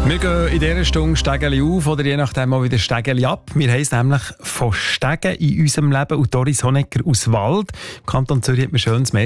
Wir gehen in dieser Stunde Stegeli auf oder je nachdem mal wieder Stegeli ab. Wir haben es nämlich von Stegen in unserem Leben. Und Doris Honegger aus Wald, im Kanton Zürich, hat mir schönes Mail